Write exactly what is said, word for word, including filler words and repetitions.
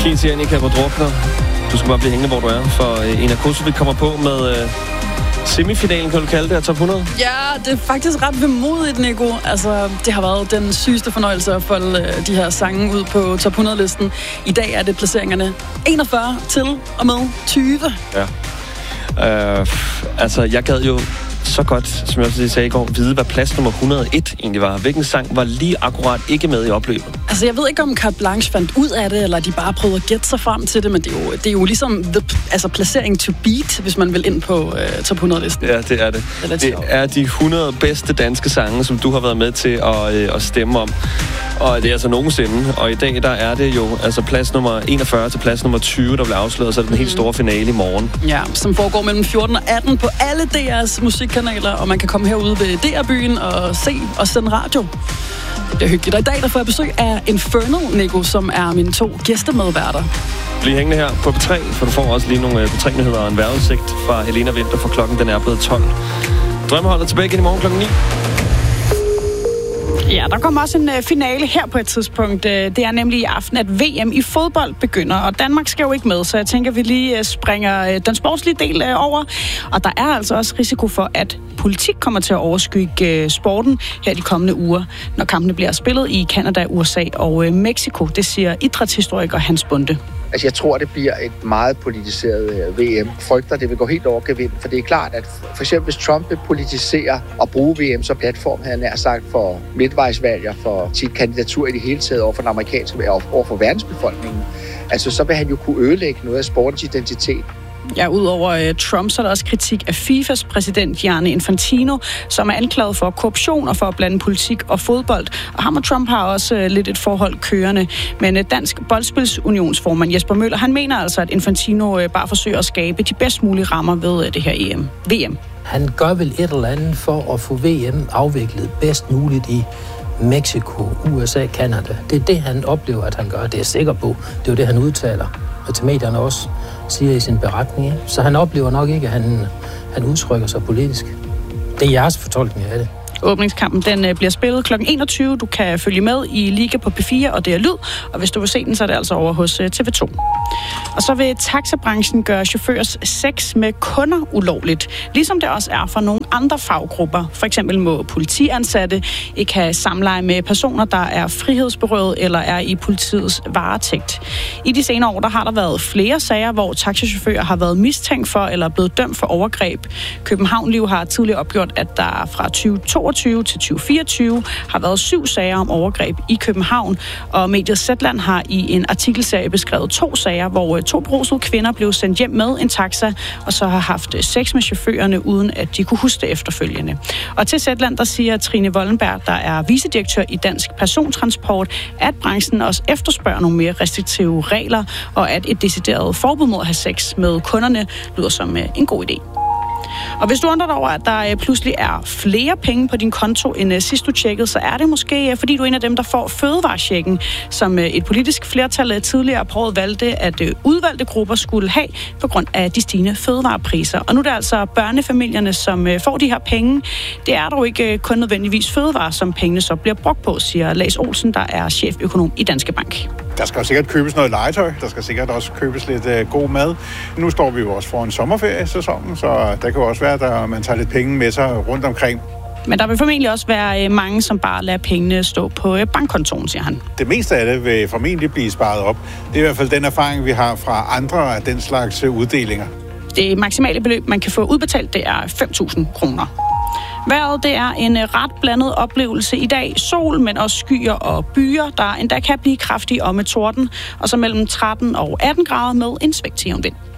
Kiti Annika på drukner. Du skal bare blive hængende, hvor du er, for øh, en af Kosovo kommer på med øh, semifinalen, kan du kalde det her, top hundrede? Ja, det er faktisk ret vemodigt, Nico. Altså, det har været den sygeste fornøjelse at folde øh, de her sange ud på top hundrede-listen. I dag er det placeringerne enogfyrre til og med tyve. Ja. Øh, altså, jeg gad jo så godt, som jeg også sagde i går, vide, hvad plads nummer et hundrede og en egentlig var. Hvilken sang var lige akkurat ikke med i opløbet? Altså, jeg ved ikke, om Carte Blanche fandt ud af det, eller de bare prøvede at gætte sig frem til det, men det er jo, det er jo ligesom the, altså, placering to beat, hvis man vil ind på uh, top hundrede-listen. Ja, det er det. Det er, det er de hundrede bedste danske sange, som du har været med til at, øh, at stemme om. Og det er altså nogensinde. Og i dag, der er det jo altså plads nummer enogfyrre til plads nummer tyve, der bliver afsløret, så er det den helt store finale i morgen. Ja, som foregår mellem fjorten og atten på alle D R's musikkanaler, og man kan komme herude ved D R-byen og se og sende radio. Det bliver hyggeligt. Og i dag, der får jeg besøg af Infernal, Nico, som er mine to gæstemedværter. Bliv hængende her på P tre, for du får også lige nogle P tre-nyheder og en vejrudsigt fra Helena Winther, for klokken den er blevet tolv. Drømmeholdet tilbage igen i morgen klokken ni. Ja, der kommer også en uh, finale her på et tidspunkt. Det er nemlig i aften, at V M i fodbold begynder, og Danmark skal jo ikke med, så jeg tænker, at vi lige uh, springer uh, den sportslige del uh, over. Og der er altså også risiko for, at politik kommer til at overskygge uh, sporten her de kommende uger, når kampene bliver spillet i Canada, U S A og uh, Mexico. Det siger idrætshistoriker Hans Bunde. Altså, jeg tror, det bliver et meget politiseret V M. Frygter, det vil gå helt over gevind, for det er klart, at for eksempel hvis Trump vil politisere og bruge V M som platform, havde han nær sagt, for midtvejsvalg og for sit kandidatur i det hele taget over for den amerikanske og over for verdensbefolkningen, altså så vil han jo kunne ødelægge noget af sportens identitet. Ja, udover uh, Trump, så er der også kritik af FIFAs præsident Gianni Infantino, som er anklaget for korruption og for at blande politik og fodbold. Og ham og Trump har også uh, lidt et forhold kørende. Men uh, Dansk Boldspilsunionsformand Jesper Møller, han mener altså, at Infantino uh, bare forsøger at skabe de bedst mulige rammer ved uh, det her E M. V M. Han gør vel et eller andet for at få V M afviklet bedst muligt i Mexico, U S A, Canada. Det er det, han oplever, at han gør. Det er jeg sikker på. Det er jo det, han udtaler. Og til medierne også siger i sin beretning. Så han oplever nok ikke, at han, han udtrykker sig politisk. Det er jeres fortolkning af det. Åbningskampen den bliver spillet klokken enogtyve. Du kan følge med i Liga på P fire, og det er lyd. Og hvis du vil se den, så er det altså over hos T V to. Og så vil taxabranchen gøre chaufførers sex med kunder ulovligt. Ligesom det også er for nogle andre faggrupper. For eksempel må politiansatte ikke have samleje med personer, der er frihedsberøvet eller er i politiets varetægt. I de senere år der har der været flere sager, hvor taxachauffører har været mistænkt for eller blevet dømt for overgreb. København Liv har tidligere opgjort, at der fra tyve toogtyve til tyve fireogtyve har været syv sager om overgreb i København, og mediet Zetland har i en artikelserie beskrevet to sager, hvor to berusede kvinder blev sendt hjem med en taxa, og så har haft sex med chaufførerne, uden at de kunne huske det efterfølgende. Og til Zetland, der siger Trine Wollenberg, der er vicedirektør i Dansk Persontransport, at branchen også efterspørger nogle mere restriktive regler, og at et decideret forbud mod at have sex med kunderne lyder som en god idé. Og hvis du undrer dig over, at der pludselig er flere penge på din konto, end sidst du tjekkede, så er det måske, fordi du er en af dem, der får fødevarechecken, som et politisk flertal tidligere på året valgte, at udvalgte grupper skulle have på grund af de stigende fødevarepriser. Og nu er det altså børnefamilierne, som får de her penge. Det er dog ikke kun nødvendigvis fødevarer, som pengene så bliver brugt på, siger Lars Olsen, der er cheføkonom i Danske Bank. Der skal sikkert købes noget legetøj. Der skal sikkert også købes lidt uh, god mad. Nu står vi jo også foran sommerferiesæsonen, så der kan jo også være, at man tager lidt penge med sig rundt omkring. Men der vil formentlig også være mange, som bare lader pengene stå på bankkontoen, siger han. Det meste af det vil formentlig blive sparet op. Det er i hvert fald den erfaring, vi har fra andre af den slags uddelinger. Det maksimale beløb, man kan få udbetalt, det er fem tusind kroner. Vejret, det er en ret blandet oplevelse i dag. Sol, men også skyer og byer, der endda kan blive kraftige og med torden. Og så mellem tretten og atten grader med en svag til jævn vind.